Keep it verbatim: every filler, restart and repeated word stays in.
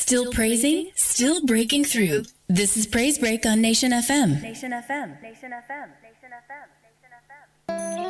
Still praising, still breaking through. This is Praise Break on Nation F M. Nation F M. Nation F M. Nation F M.